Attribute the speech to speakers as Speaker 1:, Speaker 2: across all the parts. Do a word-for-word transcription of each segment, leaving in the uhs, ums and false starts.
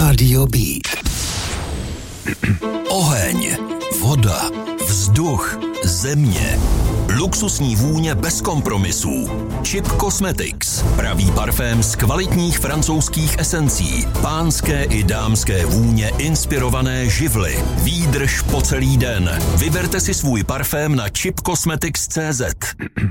Speaker 1: Rádio Beat. Oheň, voda, vzduch, země. Luxusní vůně bez kompromisů. Chip Cosmetics. Pravý parfém z kvalitních francouzských esencí. Pánské i dámské vůně inspirované živly. Výdrž po celý den. Vyberte si svůj parfém na chip cosmetics tečka cé zet.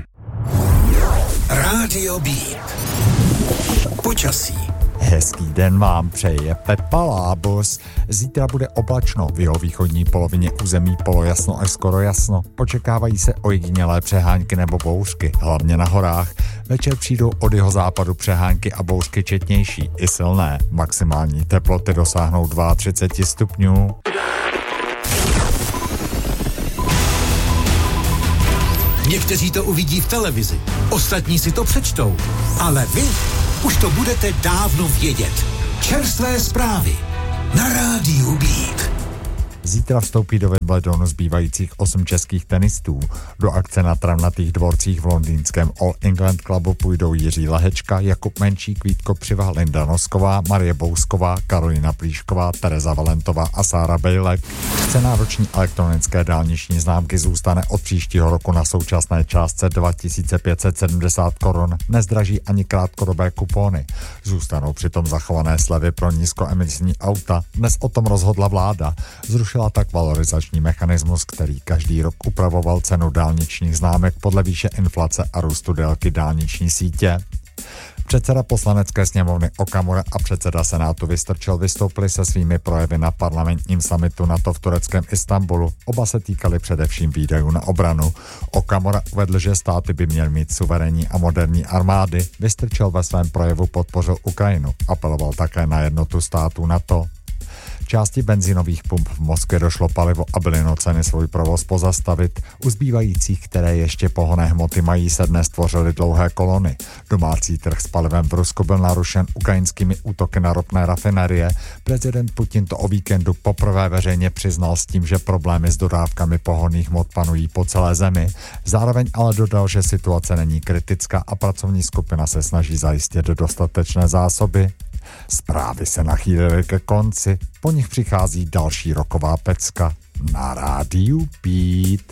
Speaker 1: Rádio Beat. Počasí.
Speaker 2: Hezký den vám přeje Pepa Lábos. Zítra bude oblačno, v jihovýchodní polovině území polojasno až skoro jasno. Očekávají se ojedinělé přehánky nebo bouřky, hlavně na horách. Večer přijdou od jihozápadu přehánky a bouřky četnější, i silné. Maximální teploty dosáhnou třicet dva stupňů.
Speaker 3: Někteří to uvidí v televizi, ostatní si to přečtou, ale vy už to budete dávno vědět. Čerstvé zprávy na Rádiu Beat.
Speaker 2: Zítra vstoupí do Wimbledonu zbývajících osm českých tenistů. Do akce na travnatých dvorcích v londýnském All England Clubu půjdou Jiří Lehečka, Jakub Menčík, Vít Kopřiva, Linda Nosková, Marie Bousková, Karolina Plíšková, Tereza Valentová a Sára Bejlek. Cena roční elektronické dálniční známky zůstane od příštího roku na současné částce dva tisíce pět set sedmdesát korun. Nezdraží ani krátkodobé kupóny. Zůstanou přitom zachované slevy pro nízkoemisní auta. Dnes o tom rozhodla vláda. Zrušila tak valorizační mechanismus, který každý rok upravoval cenu dálničních známek podle výše inflace a růstu délky dálniční sítě. Předseda poslanecké sněmovny Okamura a předseda senátu Vystrčil vystoupili se svými projevy na parlamentním summitu NATO v tureckém Istanbulu. Oba se týkaly především výdajů na obranu. Okamura uvedl, že státy by měly mít suverénní a moderní armády. Vystrčil ve svém projevu podpořil Ukrajinu. Apeloval také na jednotu států NATO. Části benzínových pump v Moskvě došlo palivo a byly nuceny svůj provoz pozastavit. U zbývajících, které ještě pohonné hmoty mají, se dnes tvořily dlouhé kolony. Domácí trh s palivem v Rusku byl narušen ukrajinskými útoky na ropné rafinerie. Prezident Putin to o víkendu poprvé veřejně přiznal s tím, že problémy s dodávkami pohonných hmot panují po celé zemi. Zároveň ale dodal, že situace není kritická a pracovní skupina se snaží zajistit dostatečné zásoby. Zprávy se nachýlily ke konci, po nich přichází další roková pecka na Rádiu Beat.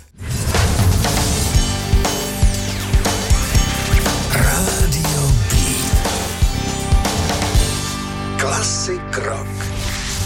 Speaker 1: Rádio Beat. Klasik rock.